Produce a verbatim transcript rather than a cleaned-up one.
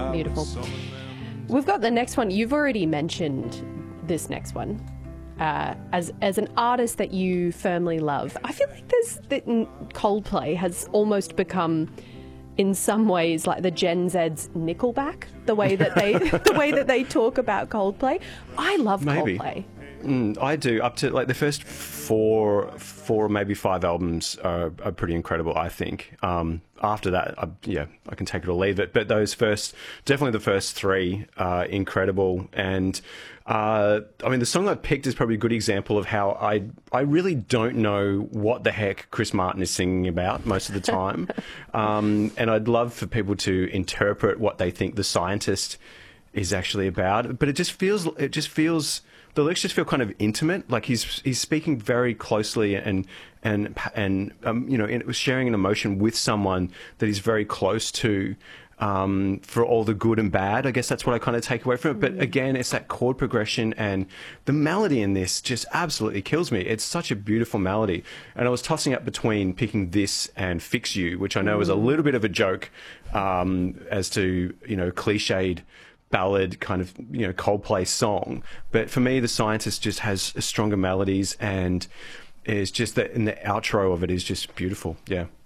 Beautiful. We've got the next one. You've already mentioned this next one uh, as as an artist that you firmly love. I feel like there's that Coldplay has almost become, in some ways, like the Gen Z's Nickelback. The way that they the way that they talk about Coldplay. I love Maybe. Coldplay. Mm, I do. Up to like the first four, four maybe five albums are, are pretty incredible. I think. Um, after that, I, yeah, I can take it or leave it. But those first, definitely the first three, are incredible. And uh, I mean, the song I picked is probably a good example of how I I really don't know what the heck Chris Martin is singing about most of the time. um, and I'd love for people to interpret what they think The Scientist is actually about. But it just feels it just feels. The lyrics just feel kind of intimate, like he's he's speaking very closely and and and um, you know, in, sharing an emotion with someone that he's very close to, um, for all the good and bad. I guess that's what I kind of take away from it. But again, it's that chord progression and the melody in this just absolutely kills me. It's such a beautiful melody, and I was tossing up between picking this and Fix You, which I know is a little bit of a joke, um, as to, you know, cliched ballad kind of, you know, Coldplay song. But for me, The Scientist just has stronger melodies, and is just that, in the outro of it is just beautiful. Yeah.